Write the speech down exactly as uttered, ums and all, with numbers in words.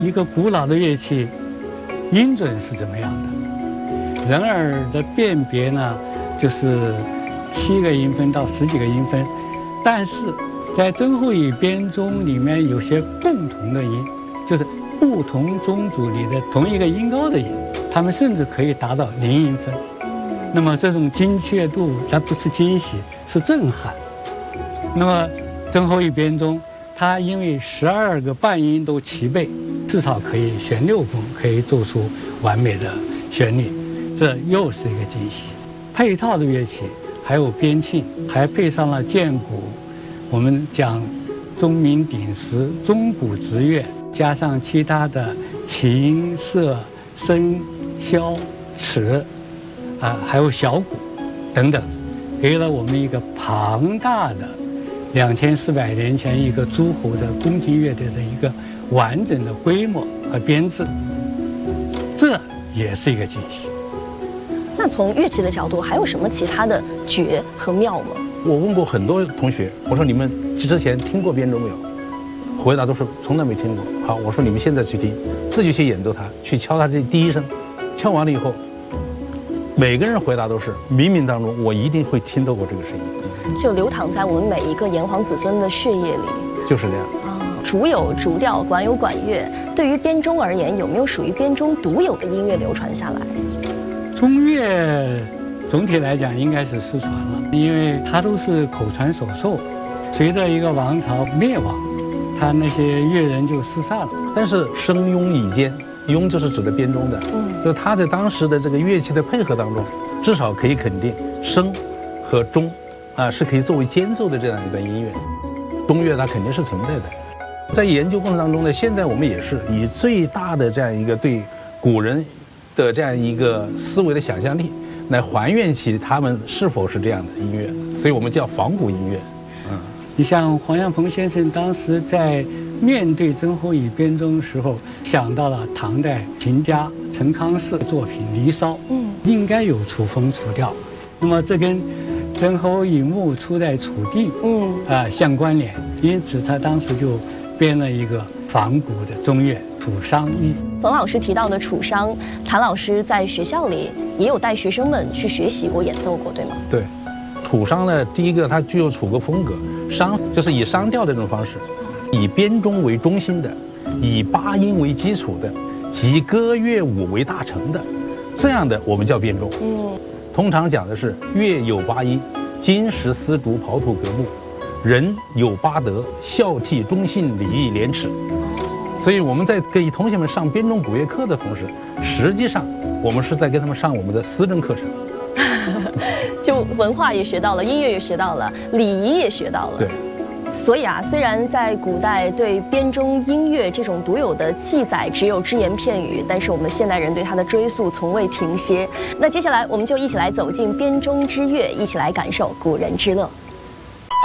一个古老的乐器，音准是怎么样的？人耳的辨别呢，就是七个音分到十几个音分，但是在曾侯乙编钟里面有些共同的音，就是不同宗族里的同一个音高的音，他们甚至可以达到零音分。那么这种精确度，它不是惊喜，是震撼。那么曾侯乙编钟，它因为十二个半音都齐备，至少可以旋六风，可以奏出完美的旋律，这又是一个惊喜。配套的乐器还有编磬，还配上了剑鼓，我们讲钟鸣鼎食、钟鼓直乐，加上其他的琴瑟笙箫尺啊，还有小鼓等等，给了我们一个庞大的两千四百年前一个诸侯的宫廷乐队的一个完整的规模和编制，这也是一个惊喜。 那从乐器的角度，还有什么其他的绝和妙吗？ 我问过很多同学，我说你们之前听过编钟没有？回答都是从来没听过。好，我说你们现在去听，自己去演奏它，去敲它这第一声，敲完了以后，每个人回答都是冥冥当中我一定会听到过这个声音， 就流淌在我们每一个炎黄子孙的血液里。 就是这样。 竹有竹调，管有管乐。对于编钟而言，有没有属于编钟独有的音乐流传下来？ 钟乐总体来讲应该是失传了，因为它都是口传手授。随着一个王朝灭亡，他那些乐人就失散了。 但是声雍以间，雍就是指的编钟的，嗯，就他在当时的这个乐器的配合当中，至少可以肯定声和钟啊是可以作为间奏的这样一段音乐。钟乐它肯定是存在的。在研究过程当中呢，现在我们也是以最大的这样一个对古人的这样一个思维的想象力，来还原起他们是否是这样的音乐，所以我们叫仿古音乐。嗯， 你像黄阳鹏先生当时在面对曾侯乙编钟时候，想到了唐代琴家陈康士的作品《离骚》，嗯，应该有楚风楚调，那么这跟曾侯乙墓出在楚地，嗯啊、呃、相关联，因此他当时就编了一个仿古的中乐《楚商议》。 冯老师提到的楚商，谭老师在学校里也有带学生们去学习过、演奏过，对吗？ 对，楚商呢，第一个它具有楚国风格，商就是以商调的这种方式，以编钟为中心的，以八音为基础的，集歌乐舞为大成的，这样的我们叫编钟。嗯，通常讲的是乐有八音，金石丝竹刨土革木，人有八德，孝悌忠信礼义廉耻。所以我们在给同学们上编钟古乐课的同时，实际上我们是在给他们上我们的思政课程。 就文化也学到了，音乐也学到了，礼仪也学到了。 对。 所以啊，虽然在古代对编钟音乐这种独有的记载只有只言片语，但是我们现代人对它的追溯从未停歇。那接下来我们就一起来走进编钟之乐，一起来感受古人之乐。